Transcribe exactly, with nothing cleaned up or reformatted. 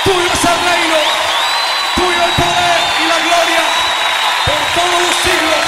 Tuyo es el reino, tuyo el poder y la gloria por todos los siglos.